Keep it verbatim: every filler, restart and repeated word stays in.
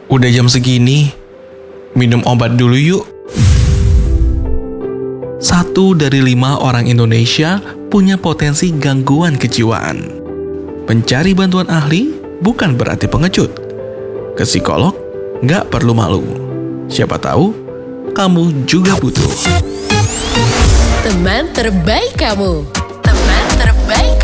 Udah jam segini, minum obat dulu yuk. Satu dari lima orang Indonesia punya potensi gangguan kejiwaan. Mencari bantuan ahli bukan berarti pengecut. Ke psikolog nggak perlu malu. Siapa tahu kamu juga butuh. Teman terbaik kamu. Teman terbaik